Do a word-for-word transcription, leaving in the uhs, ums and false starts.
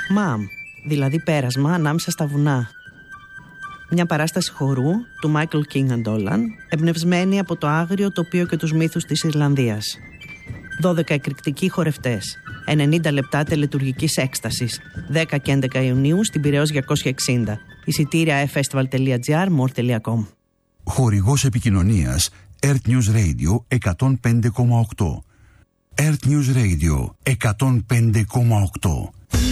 Μαμ, δηλαδή πέρασμα ανάμεσα στα βουνά. Μια παράσταση χορού του Michael King and Dolan, εμπνευσμένη από το άγριο τοπίο και τους μύθους της Ιρλανδίας. δώδεκα εκρηκτικοί χορευτές, ενενήντα λεπτά τελετουργικής έκστασης, δέκα και έντεκα Ιουνίου στην Πειραιώς διακόσια εξήντα. Εισιτήρια e-festival τελεία gr, more τελεία com. Χορηγός επικοινωνίας Earth News Radio εκατόν πέντε κόμμα οκτώ. Earth News Radio εκατόν πέντε κόμμα οκτώ.